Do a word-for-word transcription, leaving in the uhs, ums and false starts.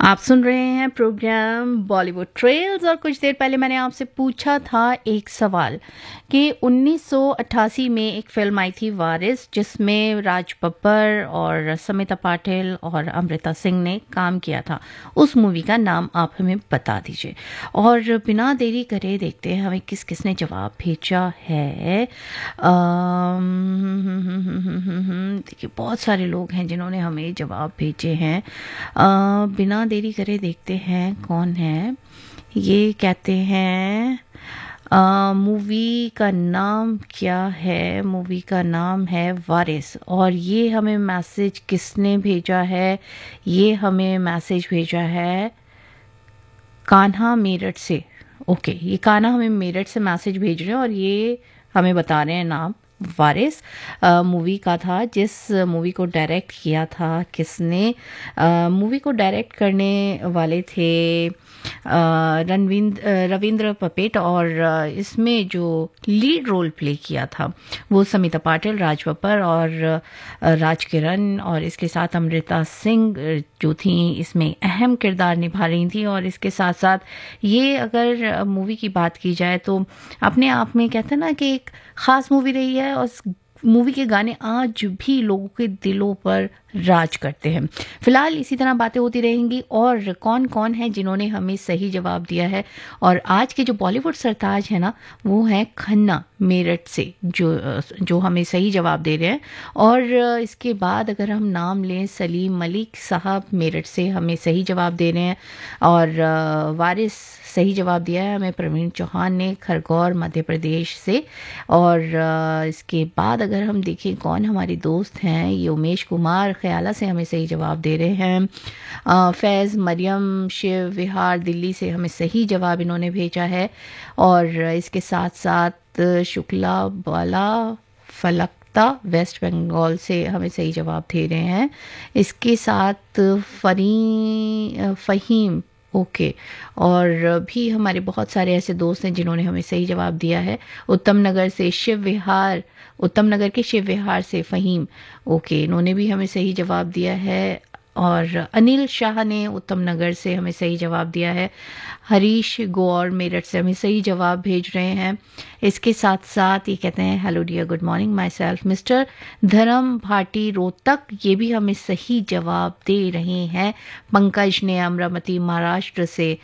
आप सुन रहे हैं प्रोग्राम बॉलीवुड ट्रेल्स और कुछ देर पहले मैंने आपसे पूछा था एक सवाल कि उन्नीस सौ अट्ठासी में एक फिल्म आई थी वारिस जिसमें राज बब्बर और समिता पाटिल और अमृता सिंह ने काम किया था। उस मूवी का नाम आप हमें बता दीजिए और बिना देरी करे देखते हैं हमें किस किसने जवाब भेजा है। देखिए बहुत सारे लोग हैं जिन्होंने हमें जवाब भेजे हैं। अ, बिना देरी करे देखते हैं कौन है। ये कहते हैं मूवी का नाम क्या है। मूवी का नाम है वारिस और ये हमें मैसेज किसने भेजा है। ये हमें मैसेज भेजा है कान्हा मेरठ से। ओके, ये कान्हा हमें मेरठ से मैसेज भेज रहे हैं और ये हमें बता रहे हैं नाम वारिस मूवी का था। जिस मूवी को डायरेक्ट किया था किसने, मूवी को डायरेक्ट करने वाले थे रणवींद्र रविंद्र पपेट और इसमें जो लीड रोल प्ले किया था वो समिता पाटिल, राज बब्बर और राज किरण और इसके साथ अमृता सिंह जो थी इसमें अहम किरदार निभा रही थी। और इसके साथ साथ ये अगर मूवी की बात की जाए तो अपने आप में कहते हैं ना कि एक ख़ास मूवी रही है और मूवी के गाने आज भी लोगों के दिलों पर राज करते हैं। फिलहाल इसी तरह बातें होती रहेंगी और कौन कौन है जिन्होंने हमें सही जवाब दिया है। और आज के जो बॉलीवुड सरताज है ना वो है खन्ना मेरठ से जो जो हमें सही जवाब दे रहे हैं। और इसके बाद अगर हम नाम लें सलीम मलिक साहब मेरठ से हमें सही जवाब दे रहे हैं। और वारिस सही जवाब दिया है हमें प्रवीण चौहान ने खरगौर मध्य प्रदेश से। और इसके बाद अगर हम देखें कौन हमारे दोस्त हैं, ये उमेश कुमार ख्याला से हमें सही जवाब दे रहे हैं। फैज़ मरियम शिव विहार दिल्ली से हमें सही जवाब इन्होंने भेजा है। और इसके साथ साथ शुक्ला बाला फलकता वेस्ट बंगाल से हमें सही जवाब दे रहे हैं। इसके साथ फरी फ़हीम ओके okay. और भी हमारे बहुत सारे ऐसे दोस्त हैं जिन्होंने हमें सही जवाब दिया है। उत्तम नगर से शिव विहार, उत्तम नगर के शिव विहार से फ़हीम ओके okay. इन्होंने भी हमें सही जवाब दिया है। और अनिल शाह ने उत्तम नगर से हमें सही जवाब दिया है। हरीश गौर मेरठ से हमें सही जवाब भेज रहे हैं। इसके साथ साथ ये कहते हैं hello dear good morning my self mister धर्म भाटी रोहतक, ये भी हमें सही जवाब दे रहे हैं। पंकज ने अमरावती महाराष्ट्र से